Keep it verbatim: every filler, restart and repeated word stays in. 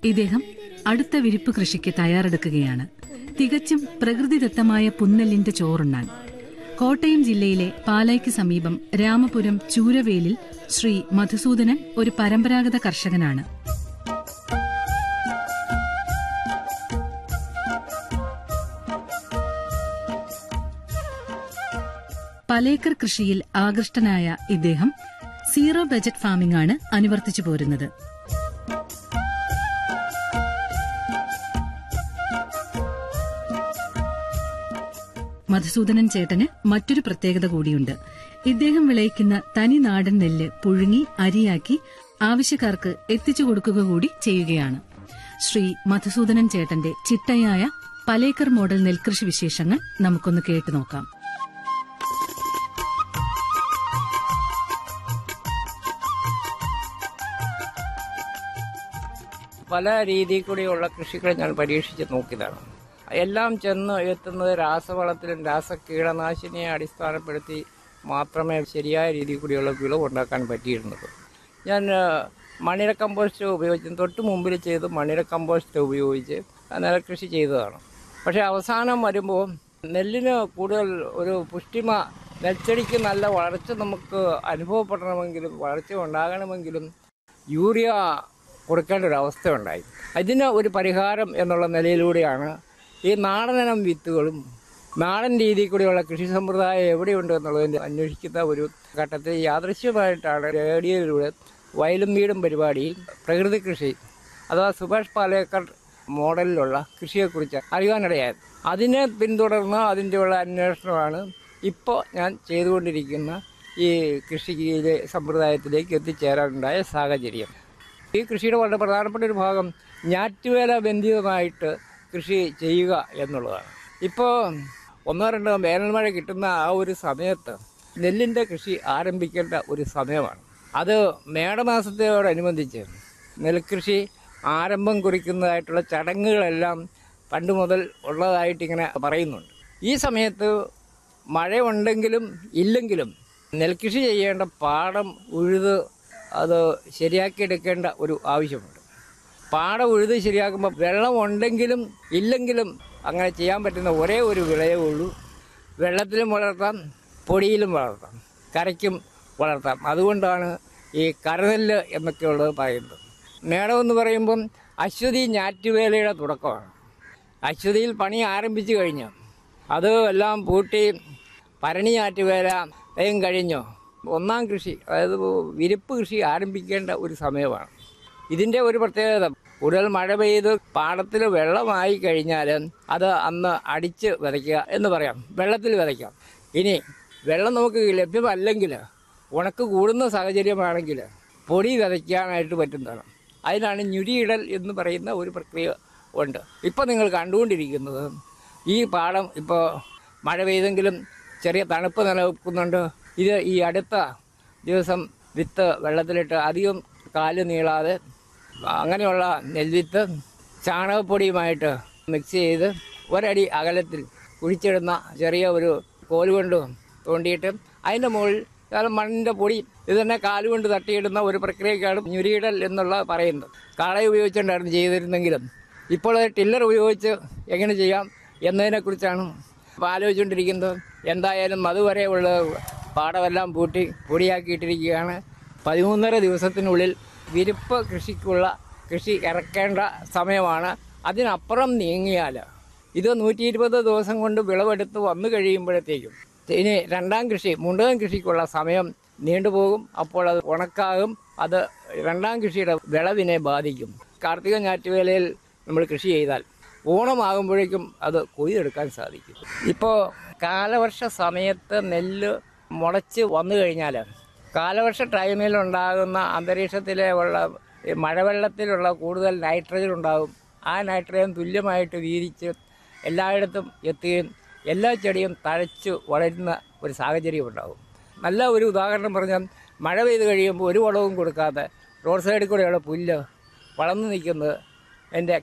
ഇദ്ദേഹം അടുത്ത വിരിപ്പ് കൃഷിക്ക് തയ്യാറെടുക്കുകയാണ്. തികച്ചും പ്രകൃതിദത്തമായ പുന്നെല്ലിന്റെ ചോറുണ്ണാൻ. കോട്ടയം ജില്ലയിലെ പാലായ്ക്ക് സമീപം രാമപുരം ചൂരവേലിൽ ശ്രീ മധുസൂദനൻ ഒരു പരമ്പരാഗത കർഷകനാണ്. പലേക്കർ കൃഷിയിൽ ആകൃഷ്ടനായ ഇദ്ദേഹം സീറോ ബജറ്റ് ഫാമിംഗ് ആണ് അനുവർത്തിച്ചു പോരുന്നത്. മധുസൂദനൻ ചേട്ടന് മറ്റൊരു പ്രത്യേകത കൂടിയുണ്ട്. ഇദ്ദേഹം വിളയിക്കുന്ന തനി നാടൻ നെല്ല് പുഴുങ്ങി അരിയാക്കി ആവശ്യക്കാർക്ക് എത്തിച്ചു കൊടുക്കുക കൂടി ചെയ്യുകയാണ്. ശ്രീ മധുസൂദനൻ ചേട്ടന്റെ ചിട്ടയായ പലേക്കർ മോഡൽ നെൽകൃഷി വിശേഷങ്ങൾ നമുക്കൊന്ന് കേട്ടുനോക്കാം. പല രീതിയിൽ കൂടിയുള്ള കൃഷികൾ ഞാൻ പരീക്ഷിച്ച് നോക്കിയതാണ്. എല്ലാം ചെന്ന് എത്തുന്നത് രാസവളത്തിലും രാസകീടനാശിനിയെ അടിസ്ഥാനപ്പെടുത്തി മാത്രമേ ശരിയായ രീതിയിൽ കൂടിയുള്ള വിളവ് ഉണ്ടാക്കാൻ പറ്റിയിരുന്നത്. ഞാൻ മണിര കമ്പോസ്റ്റ് ഉപയോഗിച്ച് തൊട്ട് മുമ്പിൽ ചെയ്ത് മണിര കമ്പോസ്റ്റ് ഉപയോഗിച്ച് നെൽകൃഷി ചെയ്തതാണ്. പക്ഷേ അവസാനം വരുമ്പോൾ നെല്ലിന് കൂടുതൽ ഒരു പുഷ്ടിമ, നെൽച്ചെടിക്ക് നല്ല വളർച്ച നമുക്ക് അനുഭവപ്പെടണമെങ്കിലും വളർച്ച ഉണ്ടാകണമെങ്കിലും യൂറിയ കൊടുക്കേണ്ട ഒരു അവസ്ഥ ഉണ്ടായി. അതിന് ഒരു പരിഹാരം എന്നുള്ള നിലയിലൂടെയാണ് ഈ നാടനം വിത്തുകളും നാടൻ രീതിയിൽ കൂടിയുള്ള കൃഷി സമ്പ്രദായം എവിടെയുണ്ട് എന്നുള്ളതിൻ്റെ അന്വേഷിക്കുന്ന ഒരു ഘട്ടത്തിൽ യാദൃശ്യമായിട്ടാണ് റേഡിയോയിലൂടെ വയലും വീടും പരിപാടിയിൽ പ്രകൃതി കൃഷി അഥവാ സുഭാഷ് പാലേക്കർ മോഡലിലുള്ള കൃഷിയെക്കുറിച്ച് അറിയാനിടയായത്. അതിനെ പിന്തുടർന്ന് അതിൻ്റെയുള്ള അന്വേഷണമാണ് ഇപ്പോൾ ഞാൻ ചെയ്തുകൊണ്ടിരിക്കുന്ന ഈ കൃഷിയിലെ സമ്പ്രദായത്തിലേക്ക് എത്തിച്ചേരാനുണ്ടായ സാഹചര്യം. ഈ കൃഷിയുടെ വളരെ പ്രധാനപ്പെട്ട ഒരു ഭാഗം ഞാറ്റുവേല ബന്ധിതമായിട്ട് കൃഷി ചെയ്യുക എന്നുള്ളതാണ്. ഇപ്പോൾ ഒന്നോ രണ്ടോ വേനൽമഴ കിട്ടുന്ന ആ ഒരു സമയത്ത് നെല്ലിൻ്റെ കൃഷി ആരംഭിക്കേണ്ട ഒരു സമയമാണ്. അത് മേടമാസത്തോടനുബന്ധിച്ച് നെൽകൃഷി ആരംഭം കുറിക്കുന്നതായിട്ടുള്ള ചടങ്ങുകളെല്ലാം പണ്ട് മുതൽ ഉള്ളതായിട്ടിങ്ങനെ പറയുന്നുണ്ട്. ഈ സമയത്ത് മഴ ഉണ്ടെങ്കിലും ഇല്ലെങ്കിലും നെൽകൃഷി ചെയ്യേണ്ട പാടം ഉഴുത് അത് ശരിയാക്കിയെടുക്കേണ്ട ഒരു ആവശ്യമുണ്ട്. പാടം ഉഴുത് ശരിയാക്കുമ്പോൾ വെള്ളം ഉണ്ടെങ്കിലും ഇല്ലെങ്കിലും അങ്ങനെ ചെയ്യാൻ പറ്റുന്ന ഒരേ ഒരു വിളയേ ഉള്ളൂ. വെള്ളത്തിലും വളർത്താം, പൊടിയിലും വളർത്താം, കരയ്ക്കും വളർത്താം. അതുകൊണ്ടാണ് ഈ കരനെല്ല് എന്നൊക്കെയുള്ളത് പറയുന്നത്. മേടമെന്ന് പറയുമ്പം അശ്വതി ഞാറ്റുവേലയുടെ തുടക്കമാണ്. അശ്വതിയിൽ പണി ആരംഭിച്ചു കഴിഞ്ഞു, അത് എല്ലാം പൂട്ടി ഭരണി ഞാറ്റുവേല വേഗം കഴിഞ്ഞു. ഒന്നാം കൃഷി, അതായത് വിരിപ്പ് കൃഷി ആരംഭിക്കേണ്ട ഒരു സമയമാണ്. ഇതിൻ്റെ ഒരു പ്രത്യേകത, കൂടുതൽ മഴ പെയ്ത് പാടത്തിൽ വെള്ളമായി കഴിഞ്ഞാൽ അത് അന്ന് അടിച്ച് വിതയ്ക്കുക എന്ന് പറയാം, വെള്ളത്തിൽ വിതയ്ക്കാം. ഇനി വെള്ളം നമുക്ക് ലഭ്യമല്ലെങ്കിൽ, ഉണക്ക് കൂടുന്ന സാഹചര്യമാണെങ്കിൽ പൊടി വിതയ്ക്കാനായിട്ട് പറ്റുന്നതാണ്. അതിനാണ് ഞുരിയിടൽ എന്ന് പറയുന്ന ഒരു പ്രക്രിയ ഉണ്ട്. ഇപ്പോൾ നിങ്ങൾ കണ്ടുകൊണ്ടിരിക്കുന്നത് ഈ പാടം ഇപ്പോൾ മഴ പെയ്തെങ്കിലും ചെറിയ തണുപ്പ് നിലനിൽക്കുന്നുണ്ട്. ഇത് ഈ അടുത്ത ദിവസം വിത്ത് വെള്ളത്തിലിട്ട് അധികം കാല് നീളാതെ അങ്ങനെയുള്ള നെൽവിത്ത് ചാണകപ്പൊടിയുമായിട്ട് മിക്സ് ചെയ്ത് ഒരടി അകലത്തിൽ കുഴിച്ചിടുന്ന ചെറിയ ഒരു കോലുകൊണ്ട് തോണ്ടിയിട്ട് അതിൻ്റെ മുകളിൽ മണ്ണിൻ്റെ പൊടി ഇത് തന്നെ കാലുകൊണ്ട് തട്ടിയിടുന്ന ഒരു പ്രക്രിയക്കാണ് ഞുരിയിടൽ എന്നുള്ള പറയുന്നത്. കാള ഉപയോഗിച്ചുകൊണ്ടായിരുന്നു ചെയ്തിരുന്നെങ്കിലും ഇപ്പോൾ ടില്ലർ ഉപയോഗിച്ച് എങ്ങനെ ചെയ്യാം എന്നതിനെക്കുറിച്ചാണ് ആലോചിച്ചുകൊണ്ടിരിക്കുന്നത്. എന്തായാലും അതുവരെ ഉള്ള പാടമെല്ലാം പൂട്ടി പൊടിയാക്കിയിട്ടിരിക്കുകയാണ്. പതിമൂന്നര ദിവസത്തിനുള്ളിൽ വിരിപ്പ് കൃഷിക്കുള്ള കൃഷി ഇറക്കേണ്ട സമയമാണ്. അതിനപ്പുറം നീങ്ങിയാൽ ഇത് നൂറ്റി ഇരുപത് ദിവസം കൊണ്ട് വിളവെടുത്ത് വന്നു കഴിയുമ്പോഴത്തേക്കും ഇനി രണ്ടാം കൃഷി മുണ്ടകം കൃഷിക്കുള്ള സമയം നീണ്ടുപോകും. അപ്പോൾ അത് ഉണക്കാകും. അത് രണ്ടാം കൃഷിയുടെ വിളവിനെ ബാധിക്കും. കാർത്തിക ഞാറ്റുവേലയിൽ നമ്മൾ കൃഷി ചെയ്താൽ ഓണമാകുമ്പോഴേക്കും അത് കൊയ്തെടുക്കാൻ സാധിക്കും. ഇപ്പോൾ കാലവർഷ സമയത്ത് നെല്ല് മുളച്ച് വന്നു കഴിഞ്ഞാൽ കാലവർഷ ടൈമിലുണ്ടാകുന്ന അന്തരീക്ഷത്തിലെ ഉള്ള മഴവെള്ളത്തിലുള്ള കൂടുതൽ നൈട്രജൻ ഉണ്ടാകും. ആ നൈട്രജൻ തുല്യമായിട്ട് വീതിച്ച് എല്ലായിടത്തും എത്തുകയും എല്ലാ ചെടിയും തഴച്ച് വളരുന്ന ഒരു സാഹചര്യം ഉണ്ടാകും. നല്ല ഒരു ഉദാഹരണം പറഞ്ഞാൽ, മഴ പെയ്ത് കഴിയുമ്പോൾ ഒരു വളവും കൊടുക്കാതെ റോഡ് സൈഡിൽ കൂടെയുള്ള പുല്ല് വളർന്നു നിൽക്കുന്നത് എൻ്റെ